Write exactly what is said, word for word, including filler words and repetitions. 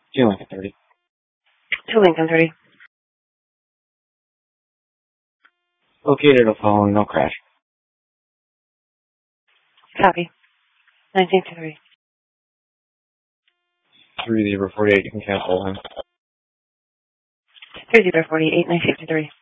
two Lincoln thirty. two Lincoln thirty. Located a phone, no crash. Copy. nineteen two three. three zero four eight, you can cancel him. three zero four eight, nineteen two three.